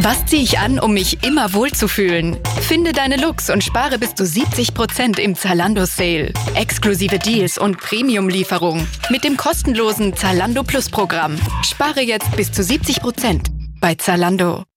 Was ziehe ich an, um mich immer wohlzufühlen? Finde deine Looks und spare bis zu 70% im Zalando Sale. Exklusive Deals und Premium-Lieferung mit dem kostenlosen Zalando Plus Programm. Spare jetzt bis zu 70% bei Zalando.